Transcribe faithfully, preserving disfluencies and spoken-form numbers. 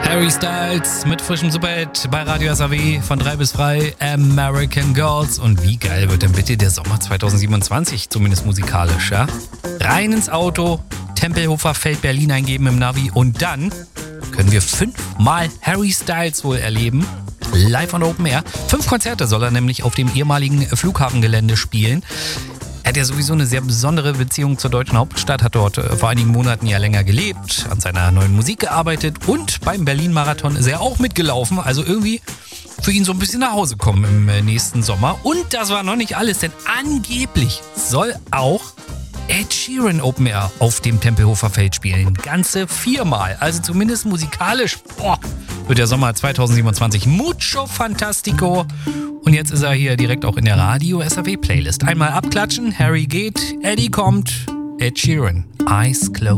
Harry Styles mit frischem Superhit bei Radio S A W von drei bis frei, American Girls. Und wie geil wird denn bitte der Sommer zweitausendsiebenundzwanzig, zumindest musikalisch, ja? Rein ins Auto, Tempelhofer Feld Berlin eingeben im Navi und dann können wir fünfmal Harry Styles wohl erleben. Live on Open Air. Fünf Konzerte soll er nämlich auf dem ehemaligen Flughafengelände spielen. Er hat ja sowieso eine sehr besondere Beziehung zur deutschen Hauptstadt, hat dort vor einigen Monaten ja länger gelebt, an seiner neuen Musik gearbeitet und beim Berlin-Marathon ist er auch mitgelaufen. Also irgendwie für ihn so ein bisschen nach Hause kommen im nächsten Sommer. Und das war noch nicht alles, denn angeblich soll auch Ed Sheeran Open Air auf dem Tempelhofer Feld spielen. Ganze viermal. Also zumindest musikalisch boah, wird der Sommer zweitausendsiebenundzwanzig mucho fantastico. Und jetzt ist er hier direkt auch in der Radio S A W Playlist. Einmal abklatschen, Harry geht, Eddie kommt, Ed Sheeran, Eyes Closed.